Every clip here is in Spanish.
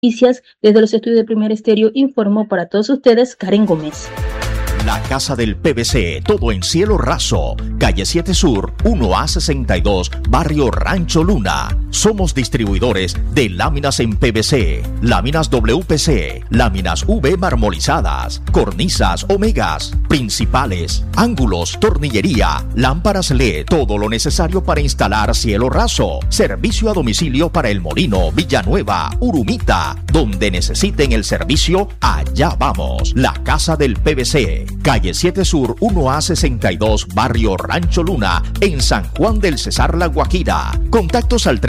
Noticias. Desde los estudios de Primer Estéreo informó para todos ustedes Karen Gómez. La Casa del PVC, todo en cielo raso, calle 7 Sur, 1A62, barrio Rancho Luna. Somos distribuidores de láminas en PVC, láminas WPC, láminas V marmolizadas, cornisas omegas, principales, ángulos, tornillería, lámparas LED, todo lo necesario para instalar cielo raso. Servicio a domicilio para El Molino, Villanueva, Urumita. Donde necesiten el servicio, allá vamos. La Casa del PVC. Calle 7 Sur, 1A62, barrio Rancho Luna, en San Juan del Cesar, La Guajira. Contactos al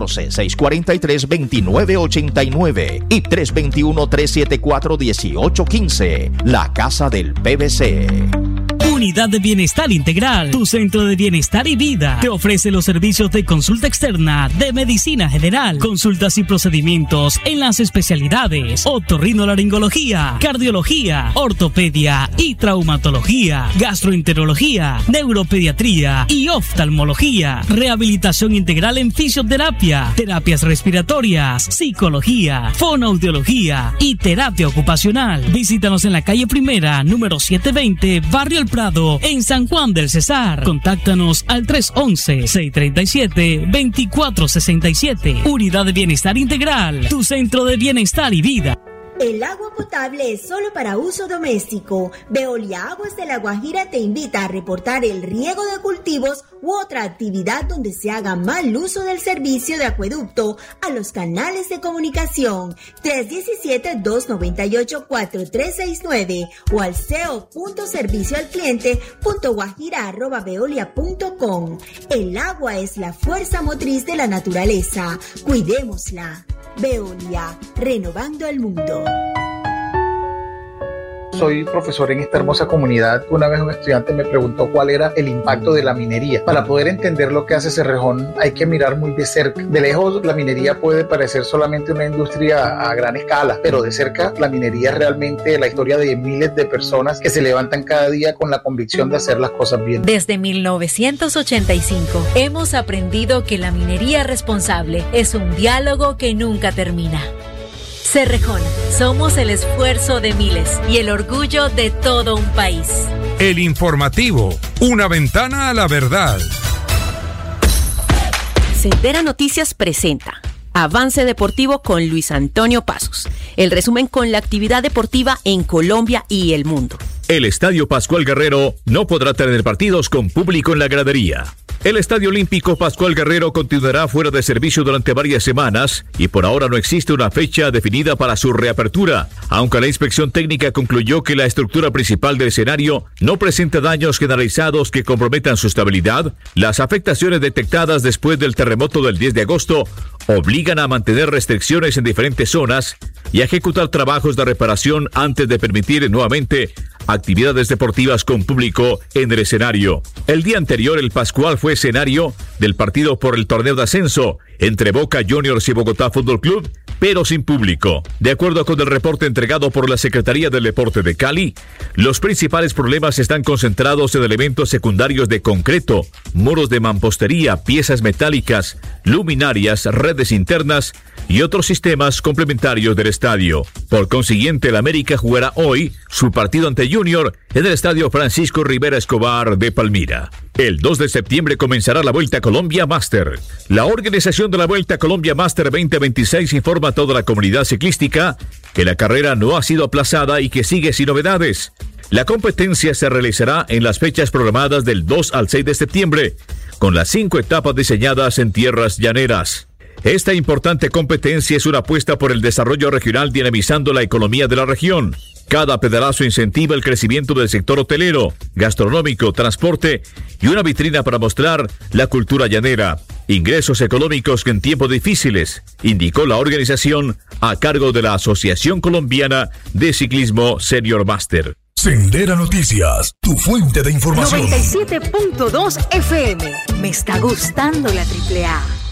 314-643-2989 y 321-374-1815. La Casa del PVC. Unidad de Bienestar Integral, tu centro de bienestar y vida. Te ofrece los servicios de consulta externa, de medicina general, consultas y procedimientos en las especialidades otorrinolaringología, cardiología, ortopedia y traumatología, gastroenterología, neuropediatría y oftalmología, rehabilitación integral en fisioterapia, terapias respiratorias, psicología, fonoaudiología y terapia ocupacional. Visítanos en la calle Primera, número 720, Barrio El Prado, en San Juan del Cesar. Contáctanos al 311-637-2467. Unidad de Bienestar Integral, tu centro de bienestar y vida. El agua potable es solo para uso doméstico. Veolia Aguas de La Guajira te invita a reportar el riego de cultivos u otra actividad donde se haga mal uso del servicio de acueducto a los canales de comunicación 317-298-4369 o al ceo.servicioalcliente.guajira@veolia.com. El agua es la fuerza motriz de la naturaleza. Cuidémosla. Veolia, renovando el mundo. Soy profesor en esta hermosa comunidad. Una vez un estudiante me preguntó cuál era el impacto de la minería. Para poder entender lo que hace Cerrejón hay que mirar muy de cerca. De lejos la minería puede parecer solamente una industria a gran escala, pero de cerca la minería es realmente la historia de miles de personas que se levantan cada día con la convicción de hacer las cosas bien. Desde 1985 hemos aprendido que la minería responsable es un diálogo que nunca termina. Cerrejón, somos el esfuerzo de miles y el orgullo de todo un país. El informativo, una ventana a la verdad. Sendera Noticias presenta Avance Deportivo con Luis Antonio Pasos. El resumen con la actividad deportiva en Colombia y el mundo. El Estadio Pascual Guerrero no podrá tener partidos con público en la gradería. El Estadio Olímpico Pascual Guerrero continuará fuera de servicio durante varias semanas y por ahora no existe una fecha definida para su reapertura, aunque la inspección técnica concluyó que la estructura principal del escenario no presenta daños generalizados que comprometan su estabilidad. Las afectaciones detectadas después del terremoto del 10 de agosto obligan a mantener restricciones en diferentes zonas y a ejecutar trabajos de reparación antes de permitir nuevamente actividades deportivas con público en el escenario. El día anterior, el Pascual fue escenario del partido por el torneo de ascenso entre Boca Juniors y Bogotá Fútbol Club, pero sin público. De acuerdo con el reporte entregado por la Secretaría del Deporte de Cali, los principales problemas están concentrados en elementos secundarios de concreto, muros de mampostería, piezas metálicas, luminarias, redes internas y otros sistemas complementarios del estadio. Por consiguiente, el América jugará hoy su partido ante Junior en el Estadio Francisco Rivera Escobar de Palmira. El 2 de septiembre comenzará la Vuelta a Colombia Master. La organización de la Vuelta a Colombia Master 2026 informa a toda la comunidad ciclística que la carrera no ha sido aplazada y que sigue sin novedades. La competencia se realizará en las fechas programadas del 2 al 6 de septiembre, con las 5 etapas diseñadas en tierras llaneras. Esta importante competencia es una apuesta por el desarrollo regional dinamizando la economía de la región. Cada pedalazo incentiva el crecimiento del sector hotelero, gastronómico, transporte y una vitrina para mostrar la cultura llanera. Ingresos económicos que en tiempos difíciles, indicó la organización a cargo de la Asociación Colombiana de Ciclismo Senior Master. Sendera Noticias, tu fuente de información. 97.2 FM. Me está gustando la AAA.